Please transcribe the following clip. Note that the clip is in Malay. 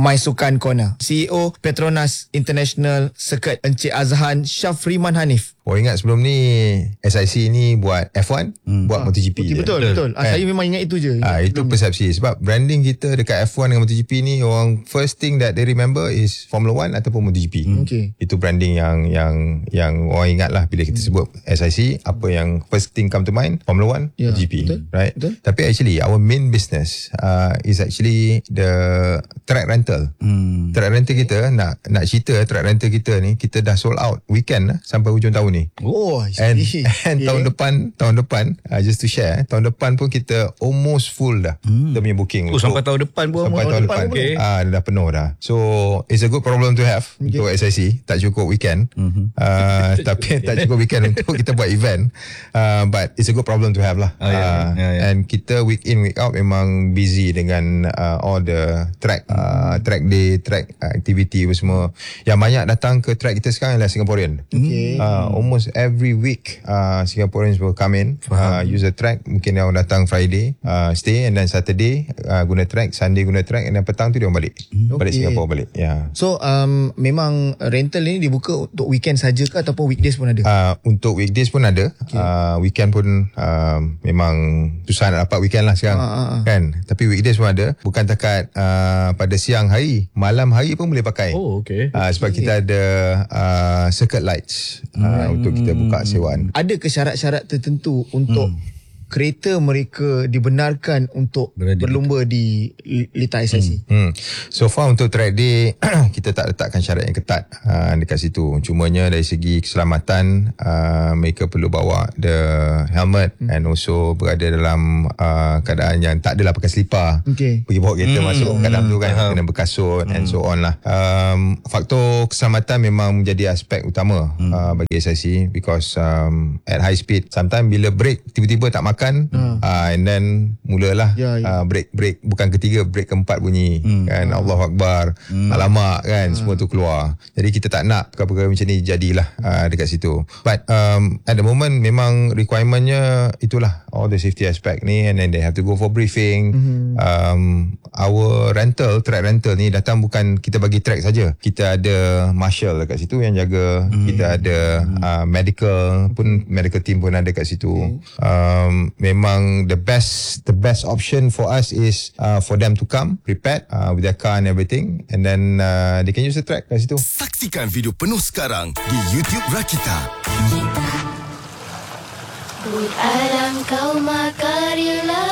My Sukan Corner. CEO Petronas International Circuit, Encik Azhan Syafriman Hanif. Oh, ingat sebelum ni SIC ni buat F1, buat MotoGP je. Betul. Saya memang ingat itu je. Itu persepsi. Sebab branding kita dekat F1 dengan MotoGP ni, orang first thing that they remember is Formula 1 ataupun MotoGP. Itu branding yang orang ingat lah bila kita sebut SIC. Apa yang first thing come to mind? Formula 1, MotoGP. Betul. Right? Betul. Tapi actually our main business is actually the track rental. Track rental kita, nak cerita track rental kita ni, kita dah sold out weekend sampai hujung tahun ni. And tahun depan just to share, tahun depan pun kita almost full dah. Kita punya booking. Sampai tahun depan pun. Sampai tahun depan. Dah penuh dah. So it's a good problem to have untuk SIC. Tak cukup weekend. Tapi tak cukup weekend untuk kita buat event. But it's a good problem to have lah. And kita week in week out memang busy dengan all the track day, track activity semua. Yang banyak datang ke track kita sekarang adalah Singaporean. Almost every week Singaporeans will come in, use the track. Mungkin dia orang datang Friday, stay, and then Saturday guna track, Sunday guna track, and then petang tu dia orang balik Singapore balik. So memang rental ni dibuka untuk weekend saja ke ataupun weekdays pun ada? Untuk weekdays pun ada. Weekend pun memang susah nak dapat weekend lah sekarang kan. Tapi weekdays pun ada. Bukan takat pada siang hari, malam hari pun boleh pakai. Sebab kita ada circuit lights untuk kita buka sewaan. Ada ke syarat-syarat tertentu untuk kereta mereka dibenarkan untuk berlumba di litar SIC? So far untuk track day kita tak letakkan syarat yang ketat dekat situ. Cumanya dari segi keselamatan, mereka perlu bawa the helmet and also berada dalam keadaan yang tak adalah pakai selipar. Pergi bawa kereta masuk dalam tu kan, kena berkasut and so on lah. Faktor keselamatan memang menjadi aspek utama bagi SIC, because at high speed sometimes bila break tiba-tiba tak makan, and then mulalah break bukan ketiga, break keempat bunyi kan, Allahu Akbar, alamak kan, semua tu keluar. Jadi kita tak nak perkara-perkara macam ni jadilah dekat situ. But at the moment memang requirementnya itulah, all the safety aspect ni, and then they have to go for briefing. Our track rental ni datang bukan kita bagi track saja, kita ada marshal dekat situ yang jaga, kita ada medical team pun ada kat situ. Memang the best option for us is for them to come prepared with their car and everything, and then they can use the track kat situ. Saksikan video penuh sekarang di YouTube Rakita. Alam kau makarya